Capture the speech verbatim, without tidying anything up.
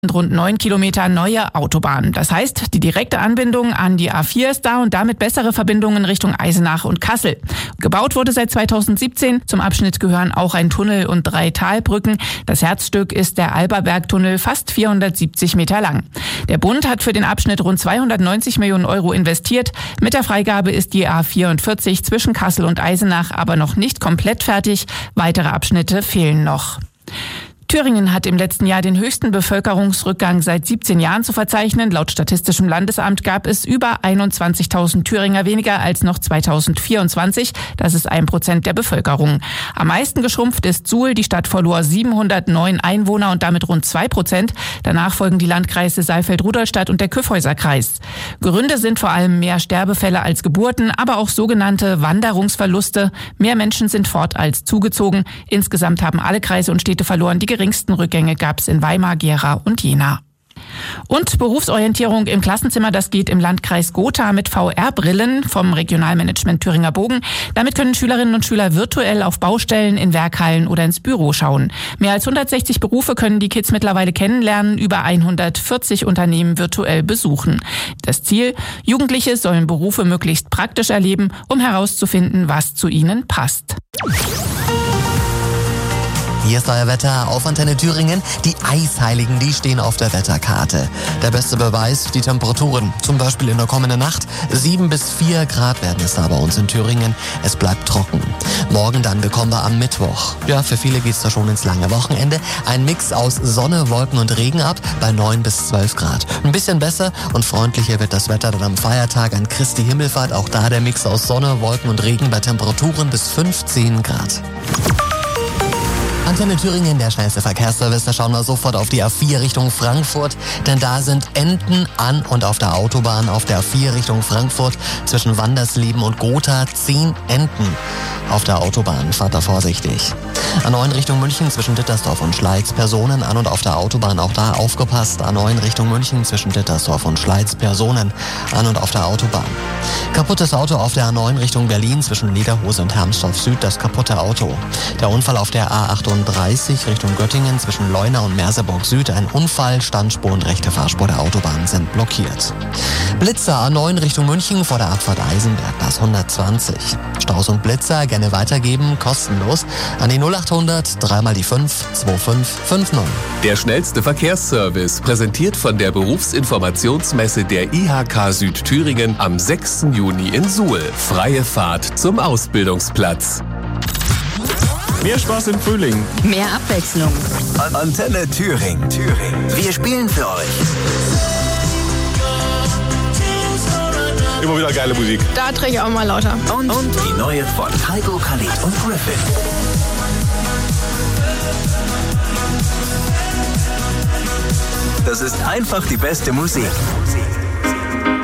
Und rund neun Kilometer neue Autobahn. Das heißt, die direkte Anbindung an die A vier ist da und damit bessere Verbindungen Richtung Eisenach und Kassel. Gebaut wurde seit zweitausendsiebzehn. Zum Abschnitt gehören auch ein Tunnel und drei Talbrücken. Das Herzstück ist der Alberbergtunnel, fast vierhundertsiebzig Meter lang. Der Bund hat für den Abschnitt rund zweihundertneunzig Millionen Euro investiert. Mit der Freigabe ist die A vierundvierzig zwischen Kassel und Eisenach aber noch nicht komplett fertig. Weitere Abschnitte fehlen noch. Thüringen hat im letzten Jahr den höchsten Bevölkerungsrückgang seit siebzehn Jahren zu verzeichnen. Laut Statistischem Landesamt gab es über einundzwanzigtausend Thüringer weniger als noch zweitausendvierundzwanzig. Das ist ein Prozent der Bevölkerung. Am meisten geschrumpft ist Suhl. Die Stadt verlor siebenhundertneun Einwohner und damit rund zwei Prozent. Danach folgen die Landkreise Saalfeld-Rudolstadt und der Kyffhäuser-Kreis. Gründe sind vor allem mehr Sterbefälle als Geburten, aber auch sogenannte Wanderungsverluste. Mehr Menschen sind fort als zugezogen. Insgesamt haben alle Kreise und Städte verloren. Die geringsten Rückgänge gab es in Weimar, Gera und Jena. Und Berufsorientierung im Klassenzimmer, das geht im Landkreis Gotha mit V R-Brillen vom Regionalmanagement Thüringer Bogen. Damit können Schülerinnen und Schüler virtuell auf Baustellen, in Werkhallen oder ins Büro schauen. Mehr als hundertsechzig Berufe können die Kids mittlerweile kennenlernen, über hundertvierzig Unternehmen virtuell besuchen. Das Ziel: Jugendliche sollen Berufe möglichst praktisch erleben, um herauszufinden, was zu ihnen passt. Hier ist euer Wetter auf Antenne Thüringen. Die Eisheiligen, die stehen auf der Wetterkarte. Der beste Beweis, die Temperaturen. Zum Beispiel in der kommenden Nacht. sieben bis vier Grad werden es da bei uns in Thüringen. Es bleibt trocken. Morgen dann bekommen wir am Mittwoch. Ja, für viele geht's da schon ins lange Wochenende. Ein Mix aus Sonne, Wolken und Regen ab bei neun bis zwölf Grad. Ein bisschen besser und freundlicher wird das Wetter dann am Feiertag an Christi Himmelfahrt. Auch da der Mix aus Sonne, Wolken und Regen bei Temperaturen bis fünfzehn Grad. Antenne Thüringen, der schnellste Verkehrsservice. Da schauen wir sofort auf die A vier Richtung Frankfurt, denn da sind Enten an und auf der Autobahn auf der A vier Richtung Frankfurt zwischen Wandersleben und Gotha zehn Enten. Auf der Autobahn fahrt da vorsichtig. A neun Richtung München zwischen Dittersdorf und Schleiz Personen an und auf der Autobahn auch da aufgepasst. A neun Richtung München zwischen Dittersdorf und Schleiz Personen an und auf der Autobahn. Kaputtes Auto auf der A neun Richtung Berlin zwischen Lederhose und Hermsdorf Süd, das kaputte Auto. Der Unfall auf der A achtunddreißig Richtung Göttingen zwischen Leuna und Merseburg Süd. Ein Unfall, Standspur und rechte Fahrspur der Autobahn sind blockiert. Blitzer A neun Richtung München vor der Abfahrt Eisenberg, das hundertzwanzig. Staus und Blitzer gerne weitergeben, kostenlos an die null achthundert, dreimal die fünf, zwei fünf fünf neun. Der schnellste Verkehrsservice, präsentiert von der Berufsinformationsmesse der I H K Südthüringen am sechsten Juni in Suhl. Freie Fahrt zum Ausbildungsplatz. Mehr Spaß im Frühling. Mehr Abwechslung. Antenne Thüringen. Thüringen. Wir spielen für euch. Immer wieder geile Musik. Da drehe ich auch mal lauter. Und, und die neue von Heiko, Khalid und Griffin. Das ist einfach die beste Musik.